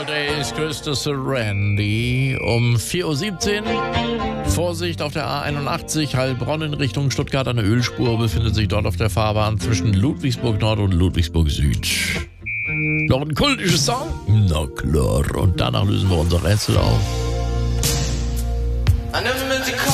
All Days Christopher Randy um 4:17 Uhr. Vorsicht auf der A81 Heilbronn in Richtung Stuttgart. Eine Ölspur befindet sich dort auf der Fahrbahn zwischen Ludwigsburg Nord und Ludwigsburg Süd. Noch ein kultischer Song? Na klar. Und danach lösen wir unser Rätsel auf.